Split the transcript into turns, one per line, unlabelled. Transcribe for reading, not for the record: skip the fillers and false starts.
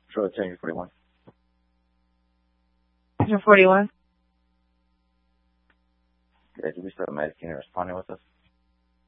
Charlotte 1041.
41.
Okay, do we still have Medicaid responding with us?